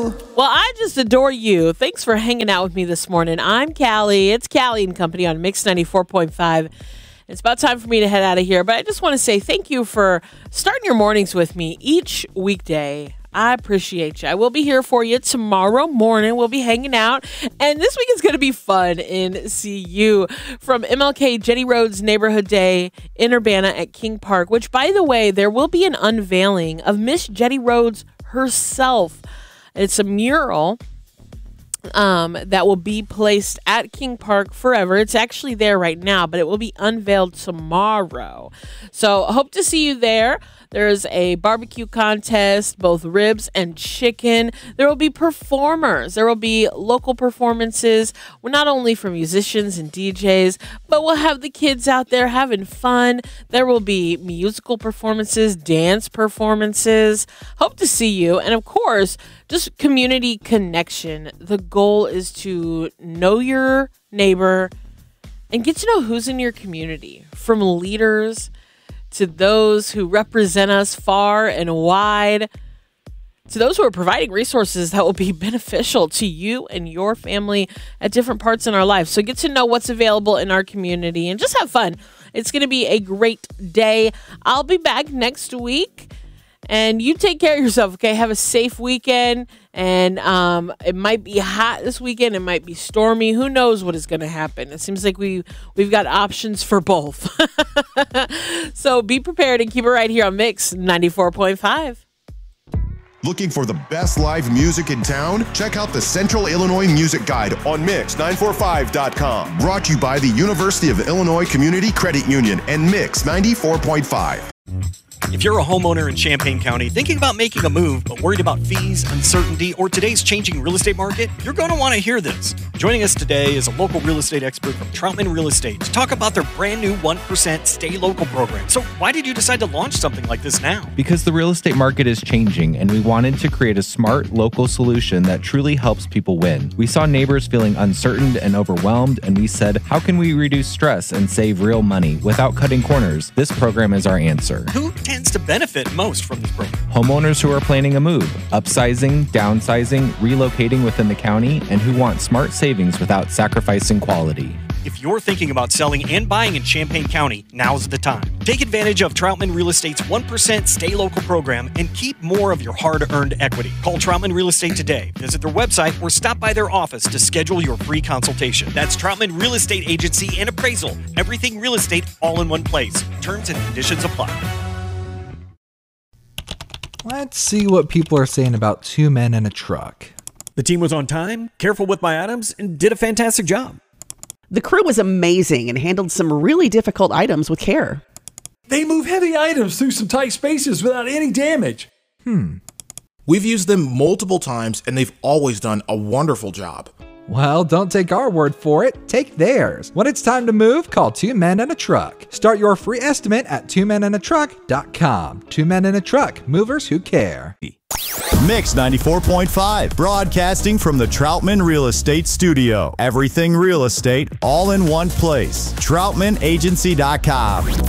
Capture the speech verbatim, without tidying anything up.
you. Well, I just adore you. Thanks for hanging out with me this morning. I'm Callie. It's Callie and Company on Mix ninety-four point five. It's about time for me to head out of here, but I just want to say thank you for starting your mornings with me each weekday. I appreciate you. I will be here for you tomorrow morning. We'll be hanging out, and this week is going to be fun in C U. From M L K Jetty Roads Neighborhood Day in Urbana at King Park, which, by the way, there will be an unveiling of Miss Jetty Roads herself. It's a mural um, that will be placed at King Park forever. It's actually there right now, but it will be unveiled tomorrow. So I hope to see you there. There's a barbecue contest, both ribs and chicken. There will be performers. There will be local performances, well, not only from musicians and D Js, but we'll have the kids out there having fun. There will be musical performances, dance performances. Hope to see you. And of course, just community connection. The goal is to know your neighbor and get to know who's in your community, from leaders to those who represent us far and wide, to those who are providing resources that will be beneficial to you and your family at different parts in our life. So get to know what's available in our community and just have fun. It's going to be a great day. I'll be back next week, and you take care of yourself, okay? Have a safe weekend, and um, it might be hot this weekend. It might be stormy. Who knows what is going to happen? It seems like we, we've got options for both. So be prepared and keep it right here on Mix ninety-four point five. Looking for the best live music in town? Check out the Central Illinois Music Guide on mix nine four five dot com. Brought to you by the University of Illinois Community Credit Union and Mix ninety-four point five. If you're a homeowner in Champaign County thinking about making a move but worried about fees, uncertainty, or today's changing real estate market, you're going to want to hear this. Joining us today is a local real estate expert from Troutman Real Estate to talk about their brand new one percent Stay Local program. So why did you decide to launch something like this now? Because the real estate market is changing, and we wanted to create a smart local solution that truly helps people win. We saw neighbors feeling uncertain and overwhelmed, and we said, how can we reduce stress and save real money without cutting corners? This program is our answer. Who tends to benefit most from this program? Homeowners who are planning a move, upsizing, downsizing, relocating within the county, and who want smart savings without sacrificing quality. If you're thinking about selling and buying in Champaign County, now's the time. Take advantage of Troutman Real Estate's one percent Stay Local program and keep more of your hard-earned equity. Call Troutman Real Estate today. Visit their website or stop by their office to schedule your free consultation. That's Troutman Real Estate Agency and Appraisal. Everything real estate all in one place. Terms and conditions apply. Let's see what people are saying about Two Men and a Truck. The team was on time, careful with my items, and did a fantastic job. The crew was amazing and handled some really difficult items with care. They move heavy items through some tight spaces without any damage. Hmm. We've used them multiple times, and they've always done a wonderful job. Well, don't take our word for it. Take theirs. When it's time to move, call Two Men and a Truck. Start your free estimate at two men and a truck dot com. Two Men and a Truck. Movers who care. Mix ninety-four point five, broadcasting from the Troutman Real Estate Studio. Everything real estate, all in one place. troutman agency dot com.